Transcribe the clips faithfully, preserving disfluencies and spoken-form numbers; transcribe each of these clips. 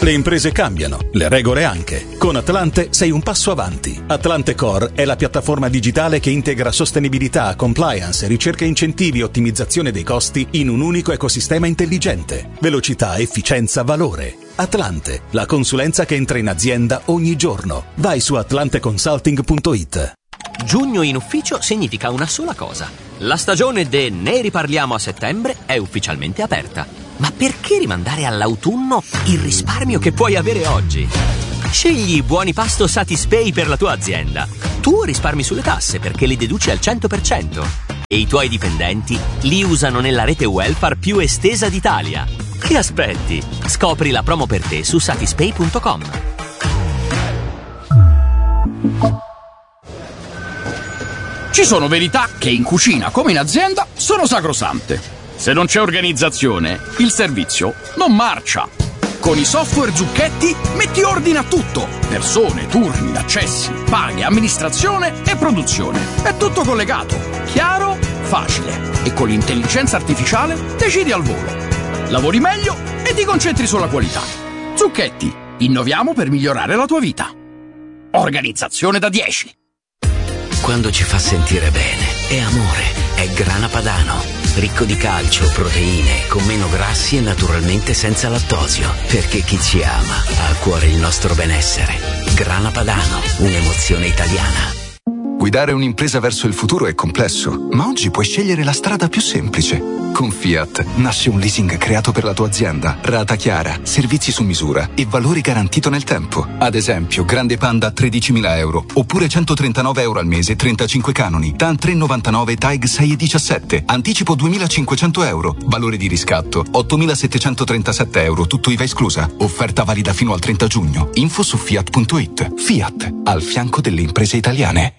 Le imprese cambiano, le regole anche. Con Atlante sei un passo avanti. Atlante Core è la piattaforma digitale che integra sostenibilità, compliance, ricerca e incentivi e ottimizzazione dei costi in un unico ecosistema intelligente. Velocità, efficienza, valore. Atlante, la consulenza che entra in azienda ogni giorno. Vai su atlante consulting punto it. Giugno in ufficio significa una sola cosa. La stagione de Ne riparliamo a settembre è ufficialmente aperta. Ma perché rimandare all'autunno il risparmio che puoi avere oggi? Scegli Buoni Pasto Satispay per la tua azienda. Tu risparmi sulle tasse perché li deduci al cento per cento. E i tuoi dipendenti li usano nella rete welfare più estesa d'Italia. Che aspetti? Scopri la promo per te su satispay punto com. Ci sono verità che in cucina come in azienda sono sacrosante. Se non c'è organizzazione, il servizio non marcia. Con i software Zucchetti metti ordine a tutto. Persone, turni, accessi, paghe, amministrazione e produzione. È tutto collegato, chiaro, facile. E con l'intelligenza artificiale decidi al volo. Lavori meglio e ti concentri sulla qualità. Zucchetti, innoviamo per migliorare la tua vita. Organizzazione da dieci. Quando ci fa sentire bene, è amore, è Grana Padano. Ricco di calcio, proteine, con meno grassi e naturalmente senza lattosio. Perché chi ci ama ha a cuore il nostro benessere. Grana Padano, un'emozione italiana. Guidare un'impresa verso il futuro è complesso, ma oggi puoi scegliere la strada più semplice. Con Fiat nasce un leasing creato per la tua azienda, rata chiara, servizi su misura e valore garantito nel tempo. Ad esempio, Grande Panda a tredicimila euro, oppure centotrentanove euro al mese, trentacinque canoni, T A N tre virgola novantanove, T A I G sei virgola diciassette, anticipo duemilacinquecento euro, valore di riscatto ottomilasettecentotrentasette euro, tutto I V A esclusa. Offerta valida fino al trenta giugno. Info su fiat punto it. Fiat, al fianco delle imprese italiane.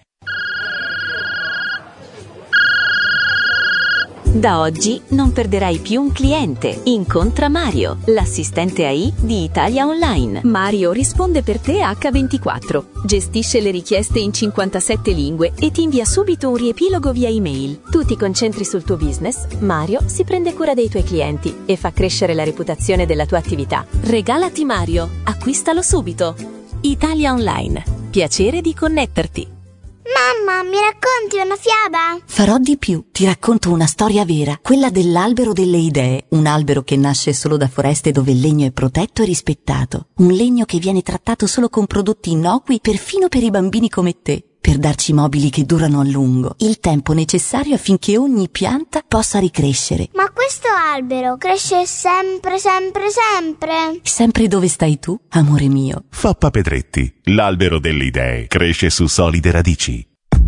Da oggi non perderai più un cliente. Incontra Mario, l'assistente A I di Italia Online. Mario risponde per te acca ventiquattro, gestisce le richieste in cinquantasette lingue e ti invia subito un riepilogo via email. Tu ti concentri sul tuo business, Mario si prende cura dei tuoi clienti e fa crescere la reputazione della tua attività. Regalati Mario, acquistalo subito. Italia Online, piacere di connetterti. Mamma, mi racconti una fiaba? Farò di più, ti racconto una storia vera, quella dell'albero delle idee, un albero che nasce solo da foreste dove il legno è protetto e rispettato, un legno che viene trattato solo con prodotti innocui perfino per i bambini come te, per darci mobili che durano a lungo, il tempo necessario affinché ogni pianta possa ricrescere. Ma questo albero cresce sempre, sempre, sempre? Sempre dove stai tu, amore mio. Fappa Pedretti, l'albero delle idee, cresce su solide radici.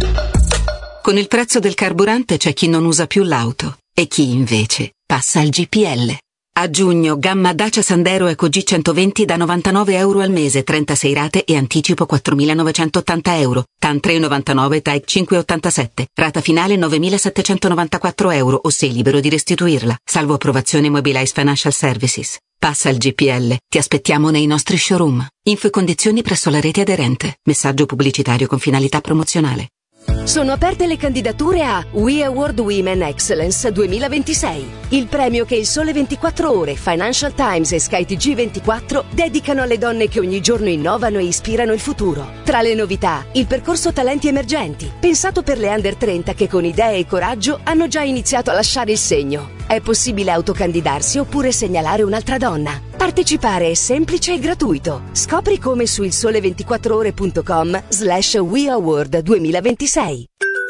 Con il prezzo del carburante c'è chi non usa più l'auto e chi invece passa al G P L. A giugno, gamma Dacia Sandero Eco G centoventi da novantanove euro al mese, trentasei rate e anticipo quattromilanovecentottanta euro. T A N tre virgola novantanove, T A I G cinque virgola ottantasette. Rata finale novemilasettecentonovantaquattro euro o sei libero di restituirla. Salvo approvazione Mobilize Financial Services. Passa al G P L. Ti aspettiamo nei nostri showroom. Info e condizioni presso la rete aderente. Messaggio pubblicitario con finalità promozionale. Sono aperte le candidature a We Award Women Excellence duemilaventisei, il premio che il Sole ventiquattro Ore, Financial Times e Sky T G ventiquattro dedicano alle donne che ogni giorno innovano e ispirano il futuro. Tra le novità, il percorso Talenti Emergenti, pensato per le under trenta che con idee e coraggio hanno già iniziato a lasciare il segno. È possibile autocandidarsi oppure segnalare un'altra donna. Partecipare è semplice e gratuito. Scopri come su il sole ventiquattro ore punto com slash We Award duemilaventisei.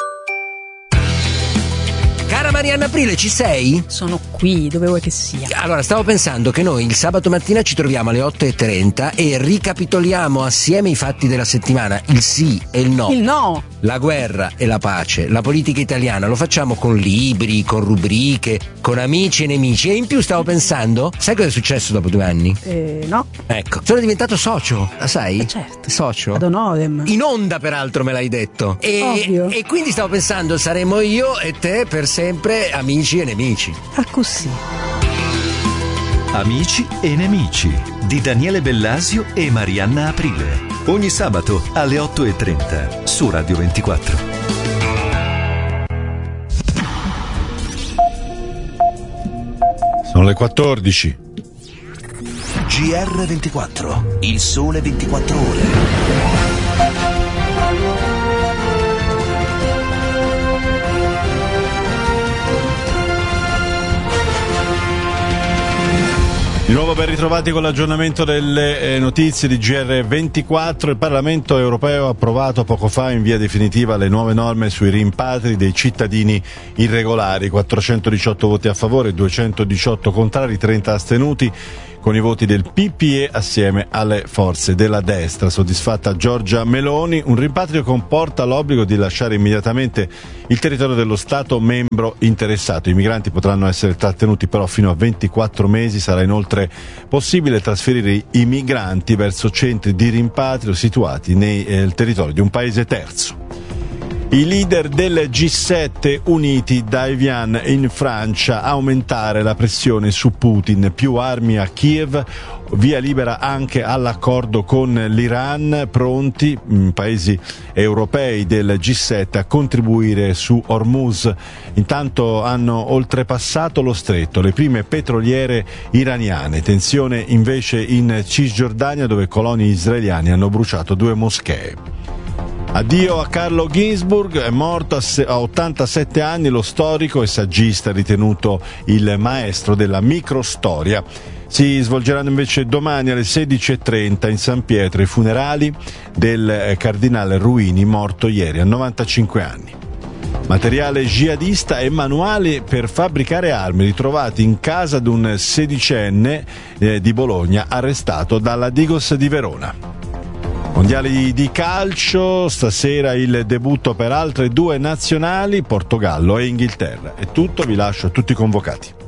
Cara Marianna Aprile, ci sei? Sono qui, dove vuoi che sia. Allora, stavo pensando che noi il sabato mattina ci troviamo alle otto e trenta e ricapitoliamo assieme i fatti della settimana, il sì e il no. Il no! La guerra e la pace, la politica italiana, lo facciamo con libri, con rubriche, con amici e nemici. E in più stavo pensando, sai cosa è successo dopo due anni? Eh, no. Ecco, sono diventato socio, la sai? Eh certo. Socio. Ad honorem. In onda, peraltro, me l'hai detto. E, Ovvio. e quindi stavo pensando, saremo io e te per sempre amici e nemici. Ah, così. Amici e nemici di Daniele Bellasio e Marianna Aprile. Ogni sabato alle otto e trenta su Radio ventiquattro. Sono le quattordici. G R ventiquattro, il sole ventiquattro ore. Di nuovo ben ritrovati con l'aggiornamento delle eh, notizie di G R ventiquattro. Il Parlamento europeo ha approvato poco fa in via definitiva le nuove norme sui rimpatri dei cittadini irregolari, quattrocentodiciotto voti a favore, duecentodiciotto contrari, trenta astenuti, con i voti del P P E assieme alle forze della destra. Soddisfatta Giorgia Meloni, un rimpatrio comporta l'obbligo di lasciare immediatamente il territorio dello Stato membro interessato. I migranti potranno essere trattenuti però fino a ventiquattro mesi, sarà inoltre possibile trasferire i migranti verso centri di rimpatrio situati nel eh, territorio di un paese terzo. I leader del G sette uniti da Evian in Francia, aumentare la pressione su Putin, più armi a Kiev, via libera anche all'accordo con l'Iran, pronti mh, paesi europei del G sette a contribuire su Hormuz. Intanto hanno oltrepassato lo stretto le prime petroliere iraniane, tensione invece in Cisgiordania dove coloni israeliani hanno bruciato due moschee. Addio a Carlo Ginzburg, è morto a ottantasette anni lo storico e saggista ritenuto il maestro della microstoria. Si svolgeranno invece domani alle sedici e trenta in San Pietro i funerali del cardinale Ruini, morto ieri a novantacinque anni. Materiale jihadista e manuali per fabbricare armi ritrovati in casa di un sedicenne eh, di Bologna arrestato dalla Digos di Verona. Mondiali di calcio, stasera il debutto per altre due nazionali, Portogallo e Inghilterra. È tutto, vi lascio a tutti i convocati.